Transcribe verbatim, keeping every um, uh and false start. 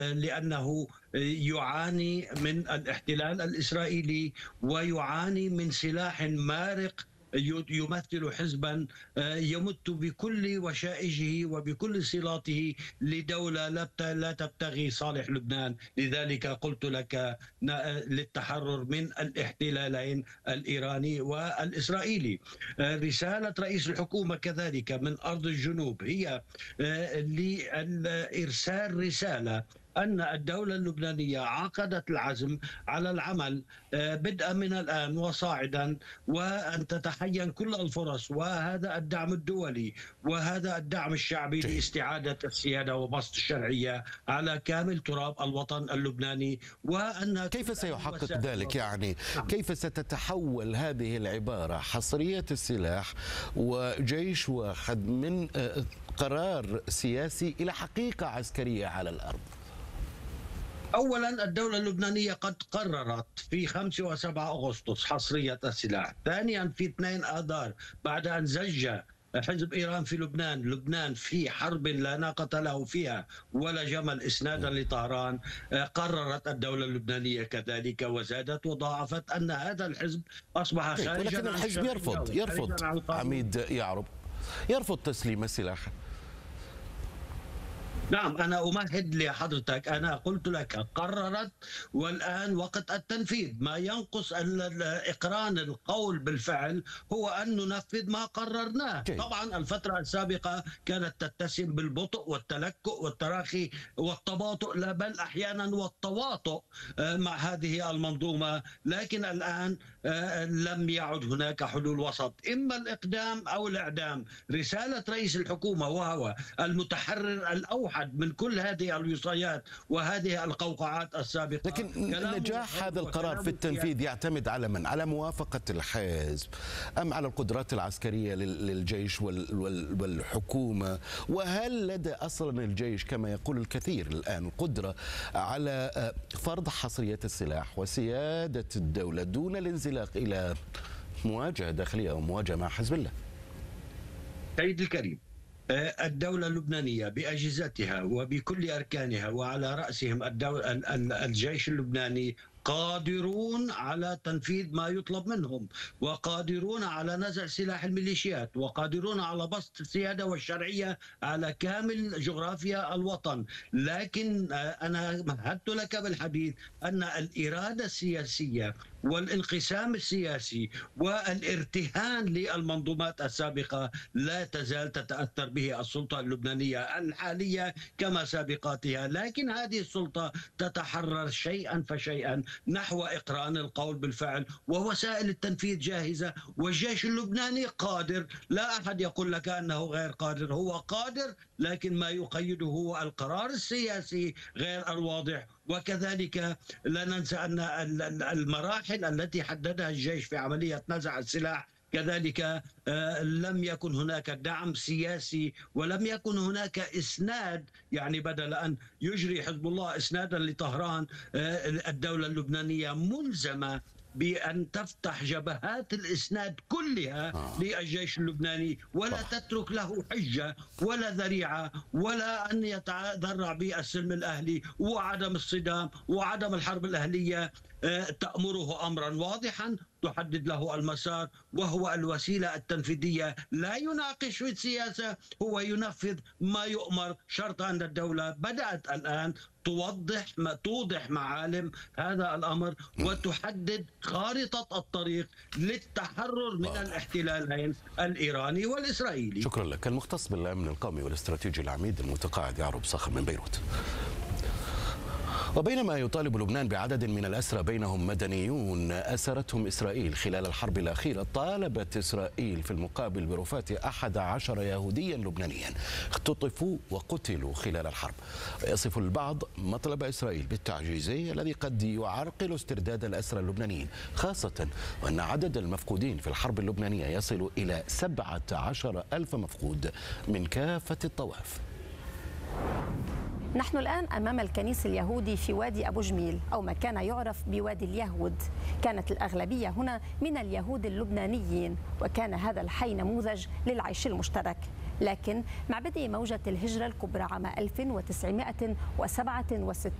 لأنه يعاني من الاحتلال الإسرائيلي ويعاني من سلاح مارق يمثل حزبا يمت بكل وشائجه وبكل صلاته لدولة لا تبتغي صالح لبنان. لذلك قلت لك للتحرر من الاحتلالين الإيراني والإسرائيلي. رسالة رئيس الحكومة كذلك من أرض الجنوب هي لإرسال رسالة أن الدولة اللبنانية عقدت العزم على العمل بدءا من الآن وصاعدا، وأن تتحين كل الفرص وهذا الدعم الدولي وهذا الدعم الشعبي لاستعادة السيادة وبسط الشرعية على كامل تراب الوطن اللبناني. وأن كيف سيحقق ذلك؟ يعني كيف ستتحول هذه العبارة حصرية السلاح وجيش واحد من قرار سياسي إلى حقيقة عسكرية على الأرض؟ أولا، الدولة اللبنانية قد قررت في خمسة وسبعة أغسطس حصرية السلاح. ثانيا، في اثنين آذار بعد أن زج حزب إيران في لبنان لبنان في حرب لا ناقة له فيها ولا جمل إسنادا لطهران، قررت الدولة اللبنانية كذلك وزادت وضاعفت أن هذا الحزب أصبح خارجا. ولكن الحزب يرفض يرفض عميد يعرب يرفض تسليم السلاح. نعم، أنا أمهد لحضرتك، أنا قلت لك قررت والآن وقت التنفيذ. ما ينقص إقران القول بالفعل هو أن ننفذ ما قررناه. طبعا الفترة السابقة كانت تتسم بالبطء والتلكؤ والتراخي والتباطؤ، لا بل أحيانا والتواطؤ مع هذه المنظومة، لكن الآن لم يعد هناك حلول وسط، إما الإقدام أو الإعدام. رسالة رئيس الحكومة وهو المتحرر الأوحد من كل هذه الوصايات وهذه القوقعات السابقة. لكن نجاح هذا القرار في التنفيذ يعتمد على من؟ على موافقة الحزب أم على القدرات العسكرية للجيش والحكومة؟ وهل لدى أصلا الجيش كما يقول الكثير الآن القدرة على فرض حصرية السلاح وسيادة الدولة دون الانزلاق إلى مواجهة داخلية أو مواجهة مع حزب الله؟ سيد الكريم، الدولة اللبنانية بأجهزتها وبكل أركانها وعلى رأسهم الجيش اللبناني قادرون على تنفيذ ما يطلب منهم، وقادرون على نزع سلاح الميليشيات، وقادرون على بسط السيادة والشرعية على كامل جغرافيا الوطن. لكن أنا مهدت لك بالحديث أن الإرادة السياسية والانقسام السياسي والارتهان للمنظومات السابقة لا تزال تتأثر به السلطة اللبنانية الحالية كما سابقاتها، لكن هذه السلطة تتحرر شيئا فشيئا نحو إقران القول بالفعل، ووسائل التنفيذ جاهزة، والجيش اللبناني قادر. لا أحد يقول لك أنه غير قادر، هو قادر، لكن ما يقيده هو القرار السياسي غير الواضح. وكذلك لا ننسى أن المراحل التي حددها الجيش في عملية نزع السلاح كذلك لم يكن هناك دعم سياسي ولم يكن هناك إسناد. يعني بدل أن يجري حزب الله إسنادا لطهران، الدولة اللبنانية ملزمة بأن تفتح جبهات الإسناد كلها للجيش اللبناني ولا تترك له حجة ولا ذريعة، ولا أن يتذرع بالسلم الأهلي وعدم الصدام وعدم الحرب الأهلية. تأمره أمرا واضحا تحدد له المسار، وهو الوسيلة التنفيذية. لا يناقش في السياسة، هو ينفذ ما يؤمر، شرط أن الدولة بدأت الآن توضح ما توضح معالم هذا الأمر وتحدد خارطة الطريق للتحرر من الاحتلالين الإيراني والإسرائيلي. شكرا لك. المختص بالأمن القومي والاستراتيجي العميد المتقاعد يعرب صخر من بيروت. وبينما يطالب لبنان بعدد من الأسرى بينهم مدنيون أسرتهم إسرائيل خلال الحرب الأخيرة، طالبت إسرائيل في المقابل برفاة أحد عشر يهوديا لبنانيا اختطفوا وقتلوا خلال الحرب. يصف البعض مطلب إسرائيل بالتعجيزي الذي قد يعرقل استرداد الأسرى اللبنانيين، خاصة وأن عدد المفقودين في الحرب اللبنانية يصل إلى سبعة عشر ألف مفقود من كافة الطوائف. نحن الآن أمام الكنيس اليهودي في وادي أبو جميل أو ما كان يعرف بوادي اليهود. كانت الأغلبية هنا من اليهود اللبنانيين، وكان هذا الحي نموذج للعيش المشترك. لكن مع بدء موجة الهجرة الكبرى عام ألف وتسعمائة وسبعة وستين